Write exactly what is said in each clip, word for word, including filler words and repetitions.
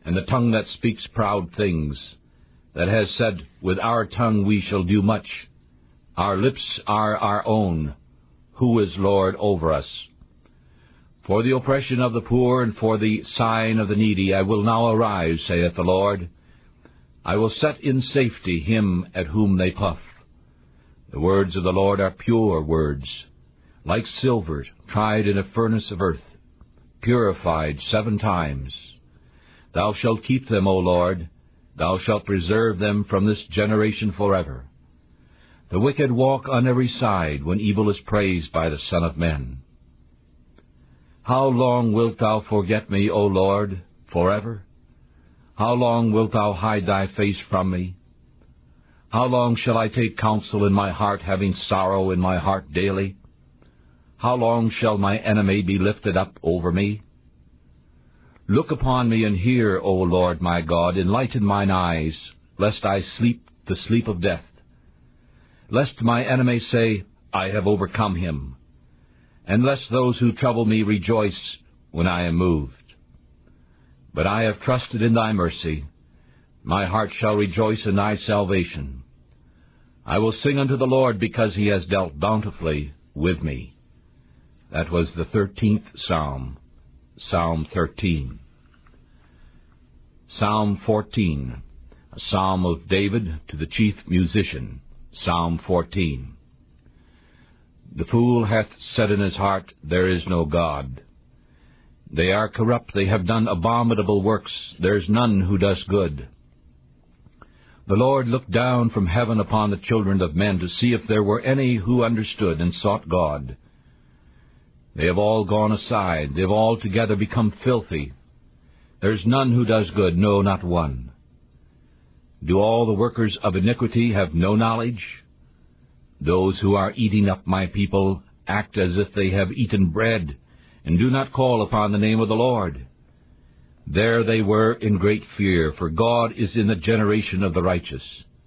and the tongue that speaks proud things, that has said, with our tongue we shall do much. Our lips are our own. Who is Lord over us? For the oppression of the poor and for the sighing of the needy I will now arise, saith the Lord. I will set in safety him at whom they puff. The words of the Lord are pure words, like silver tried in a furnace of earth, purified seven times. Thou shalt keep them, O Lord, thou shalt preserve them from this generation forever. The wicked walk on every side when evil is praised by the Son of Men. How long wilt thou forget me, O Lord, forever? How long wilt thou hide thy face from me? How long shall I take counsel in my heart, having sorrow in my heart daily? How long shall my enemy be lifted up over me? Look upon me and hear, O Lord my God, enlighten mine eyes, lest I sleep the sleep of death. Lest my enemy say, I have overcome him, and lest those who trouble me rejoice when I am moved. But I have trusted in thy mercy. My heart shall rejoice in thy salvation. I will sing unto the Lord because he has dealt bountifully with me. That was the thirteenth Psalm, Psalm thirteen. Psalm fourteen, a psalm of David to the chief musician, Psalm fourteen. The fool hath said in his heart, There is no God. They are corrupt, they have done abominable works, there is none who does good. The Lord looked down from heaven upon the children of men to see if there were any who understood and sought God. They have all gone aside, they have altogether become filthy. There is none who does good, no, not one. Do all the workers of iniquity have no knowledge? Those who are eating up my people act as if they have eaten bread, and do not call upon the name of the Lord. There they were in great fear, for God is in the generation of the righteous.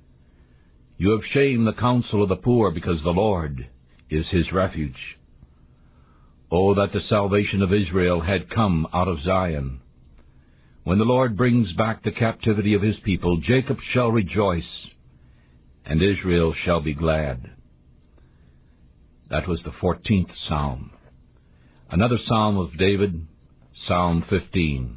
You have shamed the counsel of the poor, because the Lord is his refuge. Oh, that the salvation of Israel had come out of Zion. When the Lord brings back the captivity of his people, Jacob shall rejoice, and Israel shall be glad. That was the fourteenth Psalm. Another Psalm of David, Psalm fifteen.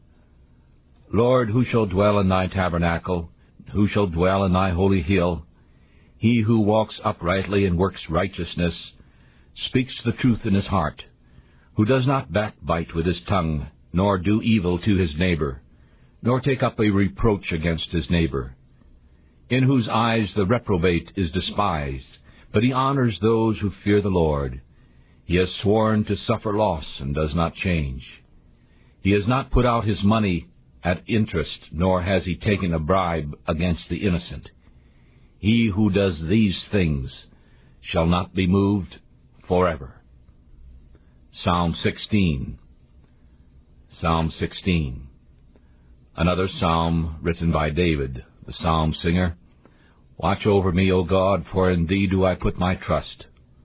Lord, who shall dwell in thy tabernacle? Who shall dwell in thy holy hill? He who walks uprightly and works righteousness, speaks the truth in his heart, who does not backbite with his tongue, nor do evil to his neighbor, nor take up a reproach against his neighbor, in whose eyes the reprobate is despised, but he honors those who fear the Lord. He has sworn to suffer loss and does not change. He has not put out his money at interest, nor has he taken a bribe against the innocent. He who does these things shall not be moved forever. Psalm sixteen. Psalm sixteen. Another psalm written by David, the psalm singer. Watch over me, O God, for in thee do I put my trust.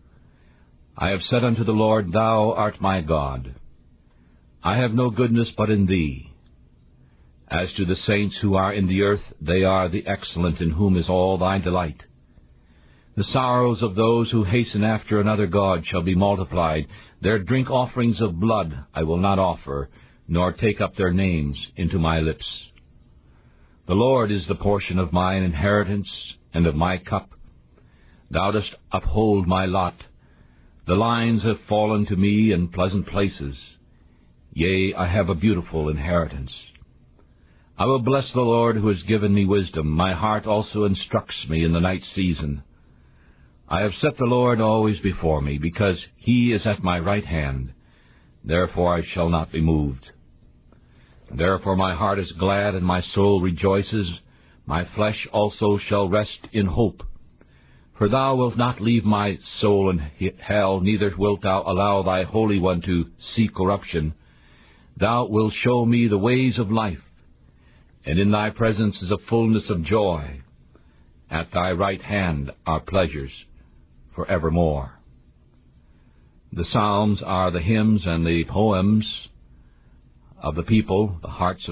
I have said unto the Lord, Thou art my God. I have no goodness but in thee. As to the saints who are in the earth, they are the excellent, in whom is all thy delight. The sorrows of those who hasten after another god shall be multiplied. Their drink offerings of blood I will not offer, nor take up their names into my lips. The Lord is the portion of mine inheritance and of my cup. Thou dost uphold my lot. The lines have fallen to me in pleasant places. Yea, I have a beautiful inheritance. I will bless the Lord who has given me wisdom. My heart also instructs me in the night season. I have set the Lord always before me, because he is at my right hand. Therefore I shall not be moved. Therefore my heart is glad, and my soul rejoices. My flesh also shall rest in hope. For thou wilt not leave my soul in hell, neither wilt thou allow thy Holy One to see corruption. Thou wilt show me the ways of life, and in thy presence is a fullness of joy. At thy right hand are pleasures forevermore. The Psalms are the hymns and the poems of the people, the hearts of